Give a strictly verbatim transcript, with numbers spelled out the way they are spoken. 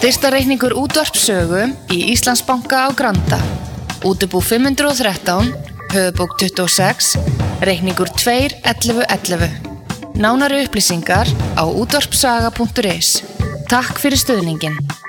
Styrktarreikningur Útvarpssögu í Íslandsbanka á Granda. Útibú fimm hundruð og þrettán, höfuðbók tuttugu og sex, reikningur tvö ellefu ellefu. Nánari upplýsingar á útvarpssaga punktur is. Takk fyrir stuðninginn.